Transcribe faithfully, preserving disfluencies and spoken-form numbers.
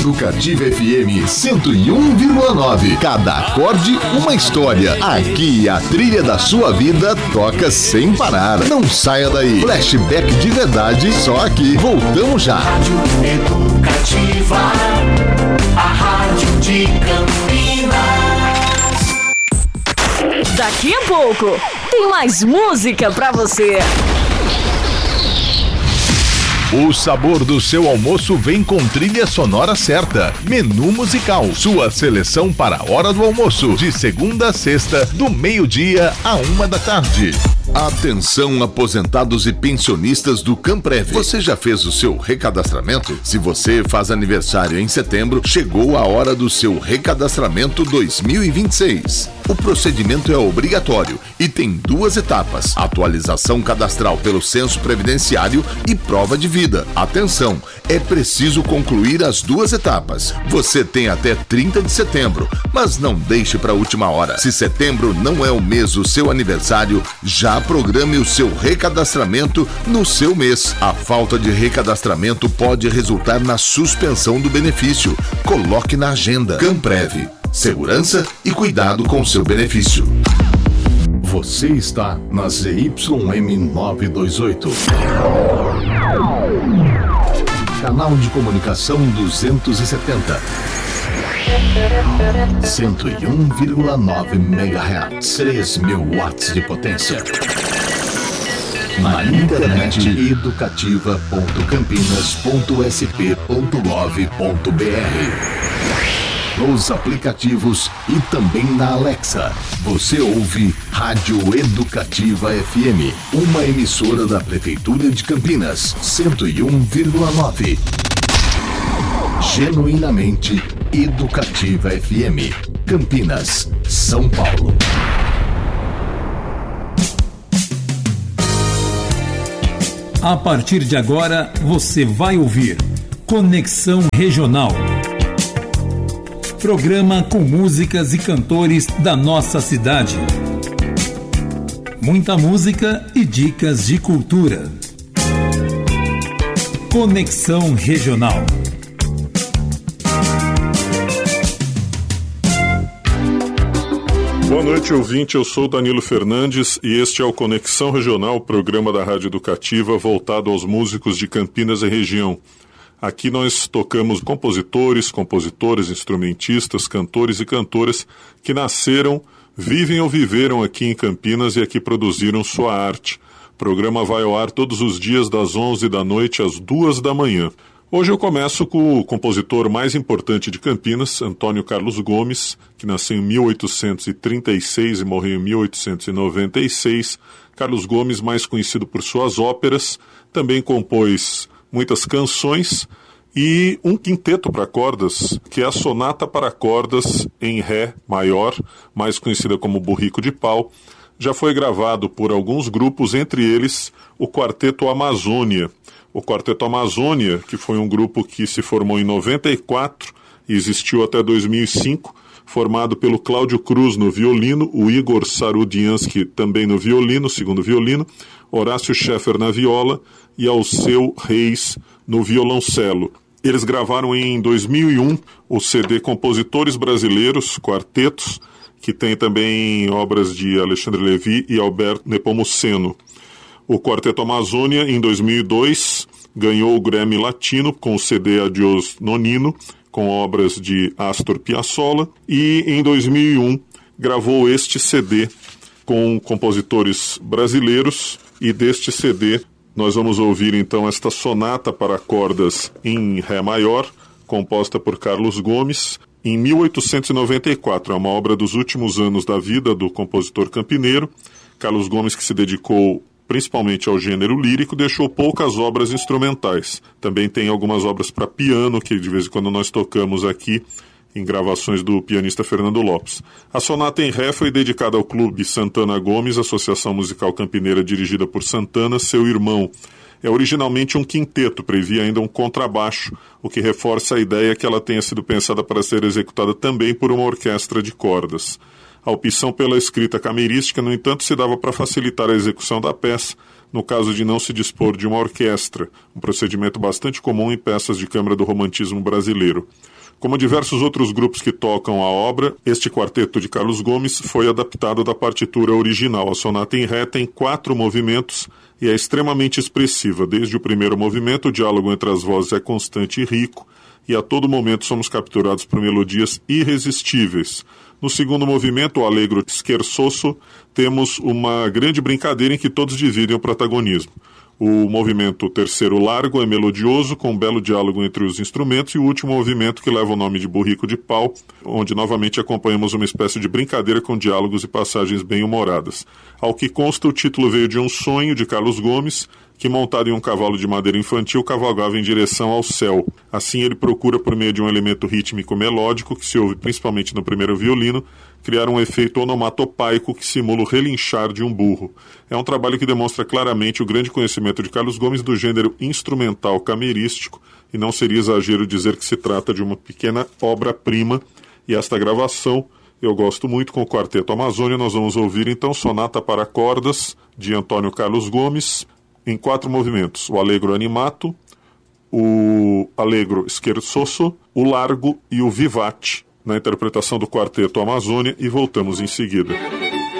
Educativa F M cento e um vírgula nove. Cada acorde uma história. Aqui a trilha da sua vida toca sem parar. Não saia daí. Flashback de verdade só aqui. Voltamos já. Rádio Educativa, a rádio de Campinas. Daqui a pouco tem mais música pra você. O sabor do seu almoço vem com trilha sonora certa. Menu musical, sua seleção para a hora do almoço, de segunda a sexta, do meio-dia a uma da tarde. Atenção, aposentados e pensionistas do Camprev. Você já fez o seu recadastramento? Se você faz aniversário em setembro, chegou a hora do seu recadastramento dois mil e vinte e seis. O procedimento é obrigatório e tem duas etapas: atualização cadastral pelo censo previdenciário e prova de vida. Atenção, é preciso concluir as duas etapas. Você tem até trinta de setembro, mas não deixe para a última hora. Se setembro não é o mês do seu aniversário, já programe o seu recadastramento no seu mês. A falta de recadastramento pode resultar na suspensão do benefício. Coloque na agenda. Camprev. Segurança e cuidado com seu benefício. Você está na Z Y M novecentos e vinte e oito. Canal de comunicação duzentos e setenta. cento e um vírgula nove megahertz. três mil watts de potência. Na internet, educativa ponto campinas ponto s p ponto gov ponto b r. Nos aplicativos e também na Alexa. Você ouve Rádio Educativa F M, uma emissora da Prefeitura de Campinas, cento e um vírgula nove. Genuinamente Educativa F M, Campinas, São Paulo. A partir de agora, você vai ouvir Conexão Regional. Programa com músicas e cantores da nossa cidade. Muita música e dicas de cultura. Conexão Regional. Boa noite, ouvinte. Eu sou Danilo Fernandes e este é o Conexão Regional, programa da Rádio Educativa voltado aos músicos de Campinas e região. Aqui nós tocamos compositores, compositoras, instrumentistas, cantores e cantoras que nasceram, vivem ou viveram aqui em Campinas e aqui produziram sua arte. O programa vai ao ar todos os dias das onze da noite às duas da manhã. Hoje eu começo com o compositor mais importante de Campinas, Antônio Carlos Gomes, que nasceu em mil oitocentos e trinta e seis e morreu em mil oitocentos e noventa e seis. Carlos Gomes, mais conhecido por suas óperas, também compôs muitas canções e um quinteto para cordas, que é a Sonata para Cordas em Ré maior, mais conhecida como Burrico de Pau. Já foi gravado por alguns grupos, entre eles o Quarteto Amazônia. O Quarteto Amazônia, que foi um grupo que se formou em noventa e quatro e existiu até dois mil e cinco, formado pelo Cláudio Cruz no violino, o Igor Sarudiansky também no violino, segundo violino, Horácio Scheffer na viola e Alceu Reis no violoncelo. Eles gravaram em dois mil e um o C D Compositores Brasileiros, Quartetos, que tem também obras de Alexandre Levi e Alberto Nepomuceno. O Quarteto Amazônia, em dois mil e dois, ganhou o Grammy Latino com o C D Adiós Nonino, com obras de Astor Piazzolla, e em dois mil e um gravou este C D com compositores brasileiros, e deste C D nós vamos ouvir então esta sonata para cordas em Ré maior, composta por Carlos Gomes, em mil oitocentos e noventa e quatro. É uma obra dos últimos anos da vida do compositor campineiro. Carlos Gomes, que se dedicou principalmente ao gênero lírico, deixou poucas obras instrumentais. Também tem algumas obras para piano, que de vez em quando nós tocamos aqui, em gravações do pianista Fernando Lopes. A sonata em Ré foi dedicada ao Clube Santana Gomes, associação musical campineira dirigida por Santana, seu irmão. É originalmente um quinteto, previa ainda um contrabaixo, o que reforça a ideia que ela tenha sido pensada para ser executada também por uma orquestra de cordas. A opção pela escrita camerística, no entanto, se dava para facilitar a execução da peça, no caso de não se dispor de uma orquestra, um procedimento bastante comum em peças de câmara do romantismo brasileiro. Como diversos outros grupos que tocam a obra, este quarteto de Carlos Gomes foi adaptado da partitura original. A sonata em ré tem quatro movimentos e é extremamente expressiva. Desde o primeiro movimento, o diálogo entre as vozes é constante e rico, e a todo momento somos capturados por melodias irresistíveis. No segundo movimento, o Allegro Scherzoso, temos uma grande brincadeira em que todos dividem o protagonismo. O movimento terceiro largo é melodioso, com um belo diálogo entre os instrumentos, e o último movimento, que leva o nome de Burrico de Pau, onde novamente acompanhamos uma espécie de brincadeira com diálogos e passagens bem-humoradas. Ao que consta, o título veio de um sonho de Carlos Gomes, que, montado em um cavalo de madeira infantil, cavalgava em direção ao céu. Assim, ele procura, por meio de um elemento rítmico melódico, que se ouve principalmente no primeiro violino, criar um efeito onomatopaico que simula o relinchar de um burro. É um trabalho que demonstra claramente o grande conhecimento de Carlos Gomes do gênero instrumental camerístico, e não seria exagero dizer que se trata de uma pequena obra-prima, e esta gravação eu gosto muito. Com o Quarteto Amazônia nós vamos ouvir então Sonata para Cordas, de Antônio Carlos Gomes, em quatro movimentos: o Allegro Animato, o Allegro Scherzoso, o Largo e o Vivace, na interpretação do Quarteto Amazônia, e voltamos em seguida.